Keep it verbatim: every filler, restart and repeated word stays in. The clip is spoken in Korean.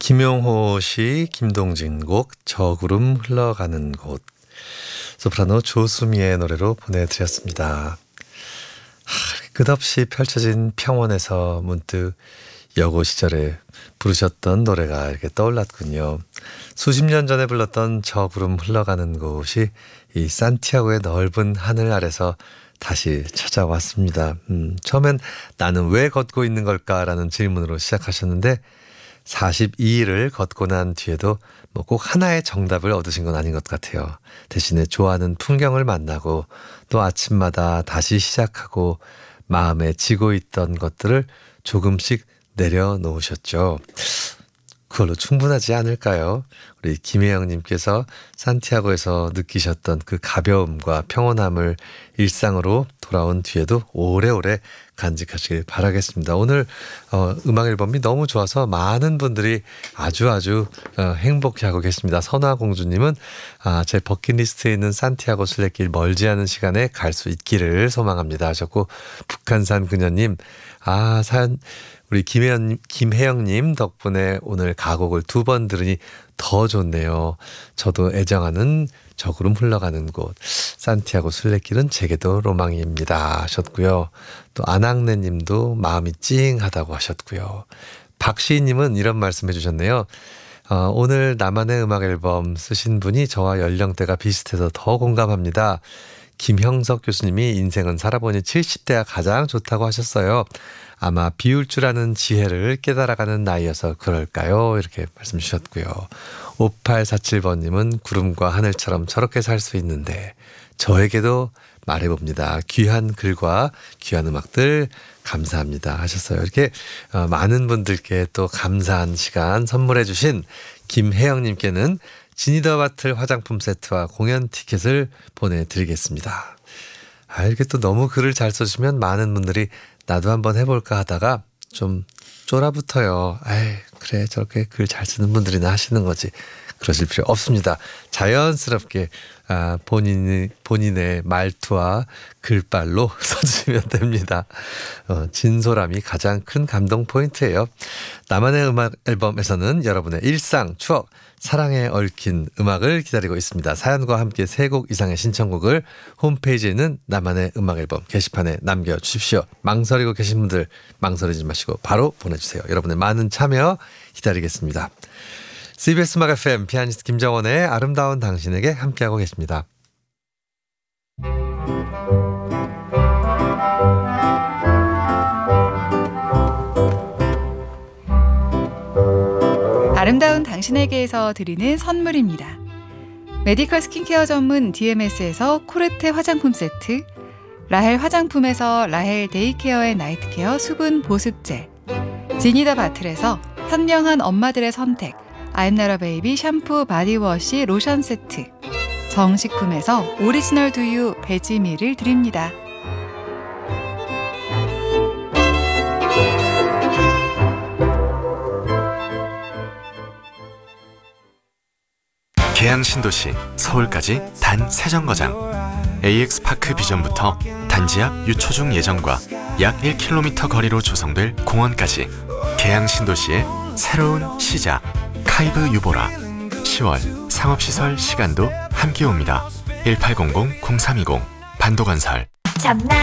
김용호 씨, 김동진 곡 저구름 흘러가는 곳, 소프라노 조수미의 노래로 보내드렸습니다. 하, 끝없이 펼쳐진 평원에서 문득 여고 시절에 부르셨던 노래가 이렇게 떠올랐군요. 수십 년 전에 불렀던 저구름 흘러가는 곳이 이 산티아고의 넓은 하늘 아래서 다시 찾아왔습니다. 음, 처음엔 나는 왜 걷고 있는 걸까라는 질문으로 시작하셨는데 사십이 일을 걷고 난 뒤에도 뭐 꼭 하나의 정답을 얻으신 건 아닌 것 같아요. 대신에 좋아하는 풍경을 만나고 또 아침마다 다시 시작하고 마음에 지고 있던 것들을 조금씩 내려놓으셨죠. 그걸로 충분하지 않을까요? 우리 김혜영님께서 산티아고에서 느끼셨던 그 가벼움과 평온함을 일상으로 돌아온 뒤에도 오래오래 간직하시길 바라겠습니다. 오늘 어, 음악 앨범이 너무 좋아서 많은 분들이 아주 아주 어, 행복해하고 계십니다. 선화공주님은 아, 제 버킷리스트에 있는 산티아고 순례길 멀지 않은 시간에 갈 수 있기를 소망합니다 하셨고, 북한산 그녀님, 아 사연 우리 김혜영, 김혜영님 덕분에 오늘 가곡을 두 번 들으니 더 좋네요. 저도 애정하는 저구름 흘러가는 곳 산티아고 순례길은 제게도 로망입니다 하셨고요. 또 안학래님도 마음이 찡하다고 하셨고요. 박시희님은 이런 말씀 해주셨네요. 어, 오늘 나만의 음악 앨범 쓰신 분이 저와 연령대가 비슷해서 더 공감합니다. 김형석 교수님이 인생은 살아보니 칠십 대가 가장 좋다고 하셨어요. 아마 비울 줄 아는 지혜를 깨달아가는 나이여서 그럴까요? 이렇게 말씀 주셨고요. 오팔사칠 번님은 구름과 하늘처럼 저렇게 살 수 있는데 저에게도 말해봅니다. 귀한 글과 귀한 음악들 감사합니다 하셨어요. 이렇게 많은 분들께 또 감사한 시간 선물해 주신 김혜영님께는 지니더 바틀 화장품 세트와 공연 티켓을 보내드리겠습니다. 아, 이렇게 또 너무 글을 잘 써주시면 많은 분들이 나도 한번 해볼까 하다가 좀 쫄아붙어요. 아이, 그래 저렇게 글 잘 쓰는 분들이나 하시는 거지. 그러실 필요 없습니다. 자연스럽게 아, 본인, 본인의 말투와 글발로 써주시면 됩니다. 어, 진솔함이 가장 큰 감동 포인트예요. 나만의 음악 앨범에서는 여러분의 일상, 추억, 사랑에 얽힌 음악을 기다리고 있습니다. 사연과 함께 세 곡 이상의 신청곡을 홈페이지에 있는 나만의 음악 앨범 게시판에 남겨주십시오. 망설이고 계신 분들 망설이지 마시고 바로 보내주세요. 여러분의 많은 참여 기다리겠습니다. 씨비에스 음악 에프엠 피아니스트 김정원의 아름다운 당신에게 함께하고 계십니다. 아름다운 당신에게에서 드리는 선물입니다. 메디컬 스킨케어 전문 디엠에스에서 코르테 화장품 세트, 라헬 화장품에서 라헬 데이케어 앤 나이트케어 수분 보습제, 지니더 바틀에서 현명한 엄마들의 선택 아임나라 베이비 샴푸 바디워시 로션 세트, 정식품에서 오리지널 두유 베지밀을 드립니다. 계양 신도시 서울까지 단 세 정거장, 에이엑스파크 비전부터 단지 앞 유초중 예정과 약 일 킬로미터 거리로 조성될 공원까지 계양 신도시의 새로운 시작 카이브 유보라. 시월 상업시설 시간도 함께 옵니다. 일팔공공 공삼이공 반도건설.